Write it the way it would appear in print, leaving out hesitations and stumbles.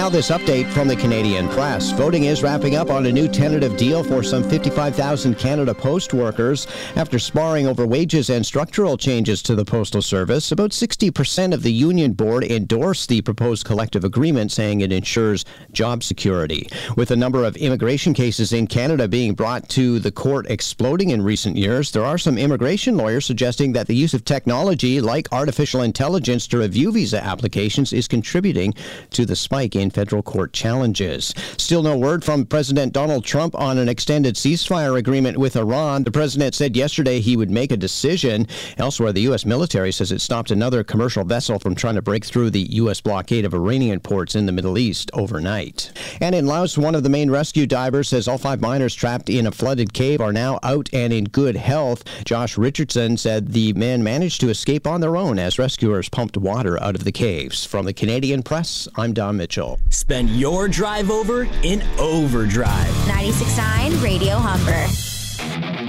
now this update from the Canadian Press. Voting is wrapping up on a new tentative deal for some 55,000 Canada Post workers. After sparring over wages and structural changes to the Postal Service, about 60% of the union board endorsed the proposed collective agreement, saying it ensures job security. With a number of immigration cases in Canada being brought to the court exploding in recent years, there are some immigration lawyers suggesting that the use of technology like artificial intelligence to review visa applications is contributing to the spike in federal court challenges. Still no word from President Donald Trump on an extended ceasefire agreement with Iran. The president said yesterday he would make a decision. Elsewhere, the U.S. military says it stopped another commercial vessel from trying to break through the U.S. blockade of Iranian ports in the Middle East overnight. And in Laos, one of the main rescue divers says all 5 miners trapped in a flooded cave are now out and in good health. Josh Richardson said the men managed to escape on their own as rescuers pumped water out of the caves. From the Canadian Press, I'm Don Mitchell. Spend your drive over in overdrive. 96.9 Radio Humber.